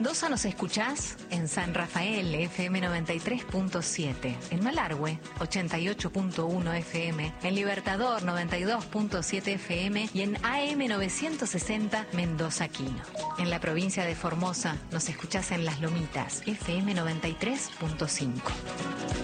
Mendoza nos escuchás en San Rafael, FM 93.7, en Malargüe, 88.1 FM, en Libertador, 92.7 FM y en AM 960 Mendoza Quino. En la provincia de Formosa nos escuchás en Las Lomitas, FM 93.5.